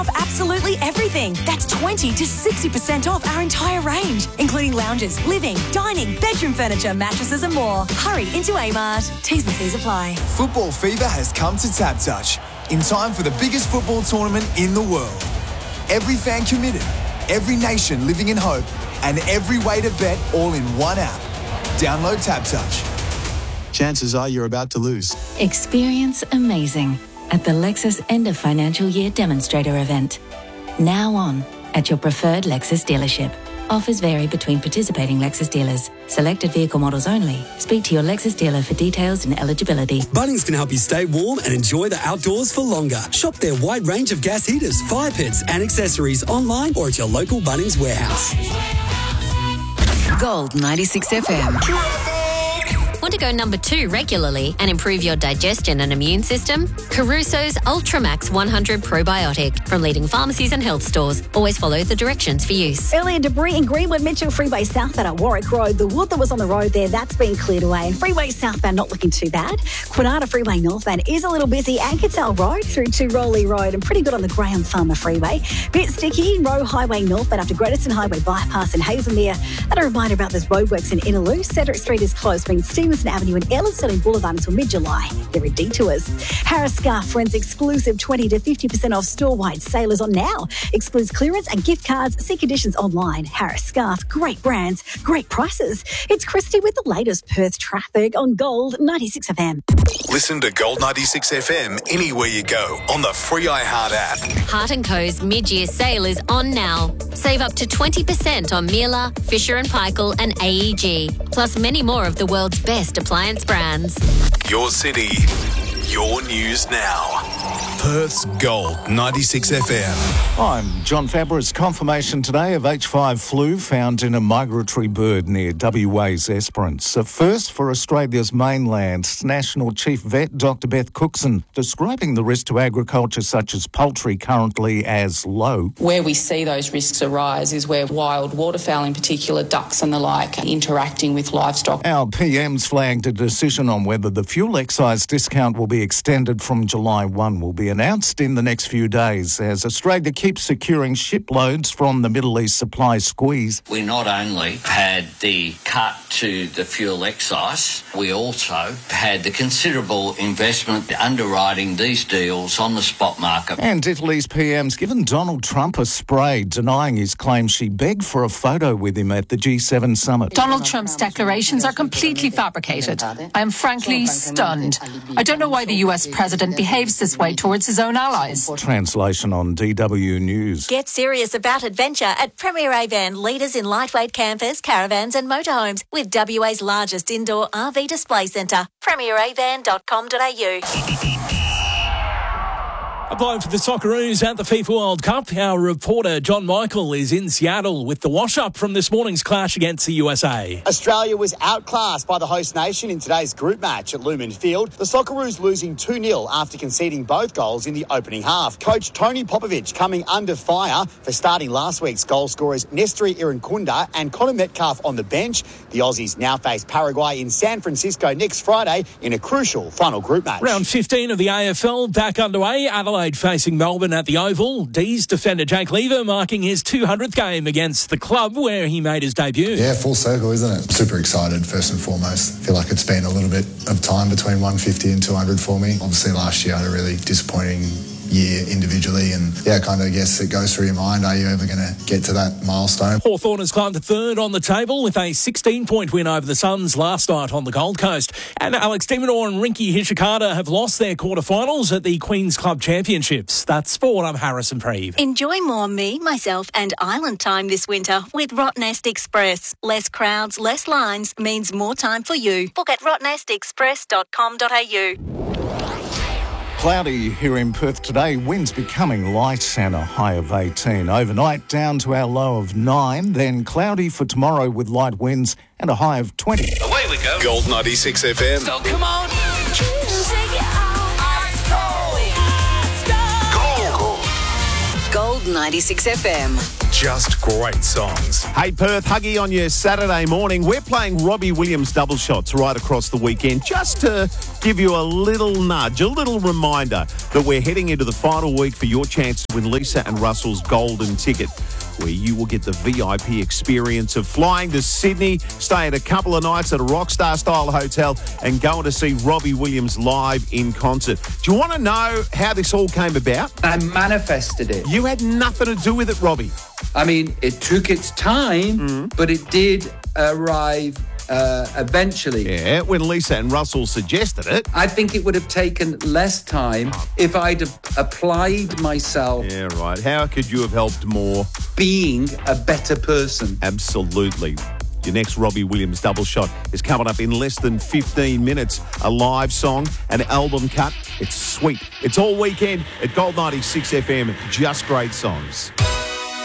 Off absolutely everything. That's 20 to 60% off our entire range, including lounges, living, dining, bedroom furniture, mattresses and more. Hurry into Amart. T's and C's apply. Football fever has come to TapTouch in time for the biggest football tournament in the world. Every fan committed, every nation living in hope, and every way to bet all in one app. Download TapTouch. Chances are you're about to lose. Experience amazing at the Lexus End of Financial Year Demonstrator event. Now on at your preferred Lexus dealership. Offers vary between participating Lexus dealers. Selected vehicle models only. Speak to your Lexus dealer for details and eligibility. Bunnings can help you stay warm and enjoy the outdoors for longer. Shop their wide range of gas heaters, fire pits and accessories online or at your local Bunnings warehouse. Gold 96 FM. Want to go number 2 regularly and improve your digestion and immune system? Caruso's Ultramax 100 Probiotic from leading pharmacies and health stores. Always follow the directions for use. Earlier, debris in Greenwood Mitchell Freeway southbound at Warwick Road. The wood that was on the road there, that's been cleared away. And Freeway southbound not looking too bad. Quinata Freeway northbound is a little busy. Anketel Road through to Rowley Road and pretty good on the Graham Farmer Freeway. Bit sticky, Rowe Highway northbound after Gretiston Highway bypass in Hazelmere. And a reminder about those roadworks in Innaloo. Cedric Street is closed between Stevenson Avenue and Ellis Boulevard until mid-July. There are detours. Harris Scarf Friends exclusive 20 to 50% off store-wide sailors on now. Excludes clearance and gift cards. See conditions online. Harris Scarf, great brands, great prices. It's Christy with the latest Perth traffic on Gold 96 FM. Listen to Gold 96 FM anywhere you go on the free iHeart app. Heart & Co.'s mid-year sale is on now. Save up to 20% on Miele, Fisher & Paykel and AEG, plus many more of the world's best appliance brands. Your city, your news now. Perth's Gold 96 FM. I'm John Fabris. Confirmation today of H5 flu found in a migratory bird near WA's Esperance. A first for Australia's mainland. National Chief Vet Dr Beth Cookson describing the risk to agriculture such as poultry currently as low. Where we see those risks arise is where wild waterfowl, in particular ducks and the like, are interacting with livestock. Our PM's flagged a decision on whether the fuel excise discount will be extended from July 1 will be announced in the next few days as Australia keeps securing shiploads from the Middle East supply squeeze. We not only had the cut to the fuel excise, we also had the considerable investment underwriting these deals on the spot market. And Italy's PM's given Donald Trump a spray, denying his claim she begged for a photo with him at the G7 summit. Donald Trump's declarations are completely fabricated. I am frankly stunned. I don't know why the US president behaves this way towards his own allies. Translation on DW News. Get serious about adventure at Premier Avan, leaders in lightweight campers, caravans and motorhomes with WA's largest indoor RV display centre. premieravan.com.au. Applying for the Socceroos at the FIFA World Cup, our reporter John Michael is in Seattle with the wash-up from this morning's clash against the USA. Australia was outclassed by the host nation in today's group match at Lumen Field. The Socceroos losing 2-0 after conceding both goals in the opening half. Coach Tony Popovic coming under fire for starting last week's goal scorers Nestori Irankunda and Connor Metcalf on the bench. The Aussies now face Paraguay in San Francisco next Friday in a crucial final group match. Round 15 of the AFL back underway. Adelaide facing Melbourne at the Oval. D's defender Jake Lever marking his 200th game against the club where he made his debut. Yeah, full circle, isn't it? Super excited, first and foremost. I feel like it's been a little bit of time between 150 and 200 for me. Obviously last year I had a really disappointing year individually, and kind of guess it goes through your mind, are you ever going to get to that milestone? Hawthorn has climbed to third on the table with a 16-point win over the Suns last night on the Gold Coast. And Alex de Minaur and Rinky Hishikata have lost their quarterfinals at the Queen's Club Championships. That's sport. I'm Harrison Preeve. Enjoy more me, myself and island time this winter with Rottnest Express. Less crowds, less lines means more time for you. Book at rottnestexpress.com.au. Cloudy here in Perth today. Winds becoming light and a high of 18. Overnight down to our low of 9. Then cloudy for tomorrow with light winds and a high of 20. Away we go. Gold 96 FM. So come on. Gold 96 FM. just great songs. Hey Perth, Huggy on your Saturday morning. We're playing Robbie Williams double shots right across the weekend just to give you a little nudge, a little reminder that we're heading into the final week for your chance to win Lisa and Russell's golden ticket, where you will get the VIP experience of flying to Sydney, stay at a couple of nights at a Rockstar-style hotel and going to see Robbie Williams live in concert. Do you want to know how this all came about? I manifested it. You had nothing to do with it, Robbie. I mean, it took its time, but it did arrive eventually. Yeah, when Lisa and Russell suggested it. I think it would have taken less time if I'd have applied myself. Yeah, right. How could you have helped more? Being a better person. Absolutely. Your next Robbie Williams double shot is coming up in less than 15 minutes. A live song, an album cut. It's sweet. It's all weekend at Gold 96 FM. Just great songs.